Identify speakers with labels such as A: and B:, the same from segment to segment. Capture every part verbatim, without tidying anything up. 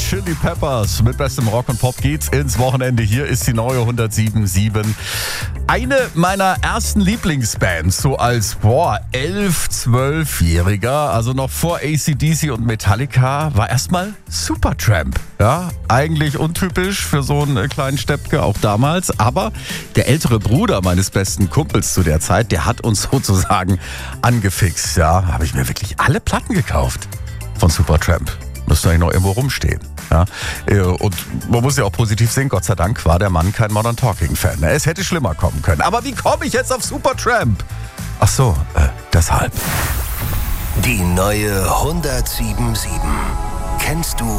A: Chili Peppers. Mit bestem Rock und Pop geht's ins Wochenende. Hier ist die neue hundertsieben sieben. Eine meiner ersten Lieblingsbands, so als, boah, elf-, zwölfjähriger, also noch vor A C D C und Metallica, war erstmal Supertramp. Ja, eigentlich untypisch für so einen kleinen Steppke, auch damals. Aber der ältere Bruder meines besten Kumpels zu der Zeit, der hat uns sozusagen angefixt. Ja, habe ich mir wirklich alle Platten gekauft von Supertramp. Müsste eigentlich noch irgendwo rumstehen. Ja, und man muss ja auch positiv sehen, Gott sei Dank war der Mann kein Modern Talking-Fan. Es hätte schlimmer kommen können. Aber wie komme ich jetzt auf Supertramp? Ach so, äh, deshalb.
B: Die neue hundertsieben sieben. Kennst du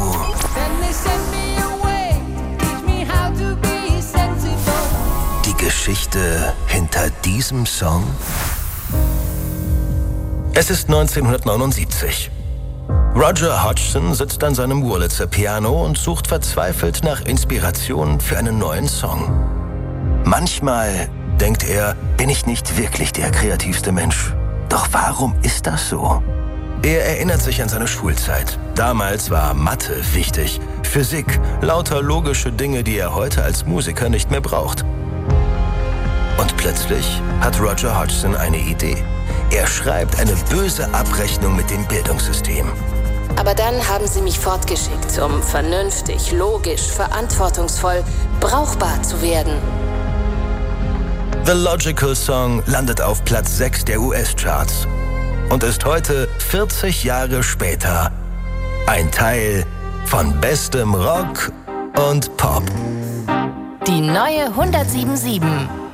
B: die Geschichte hinter diesem Song? Es ist neunzehnhundertneunundsiebzig. Roger Hodgson sitzt an seinem Wurlitzer Piano und sucht verzweifelt nach Inspiration für einen neuen Song. Manchmal, denkt er, bin ich nicht wirklich der kreativste Mensch. Doch warum ist das so? Er erinnert sich an seine Schulzeit. Damals war Mathe wichtig, Physik, lauter logische Dinge, die er heute als Musiker nicht mehr braucht. Und plötzlich hat Roger Hodgson eine Idee. Er schreibt eine böse Abrechnung mit dem Bildungssystem.
C: Aber dann haben sie mich fortgeschickt, um vernünftig, logisch, verantwortungsvoll, brauchbar zu werden.
B: The Logical Song landet auf Platz sechs der U S-Charts und ist heute, vierzig Jahre später, ein Teil von bestem Rock und Pop.
C: Die neue hundertsieben sieben.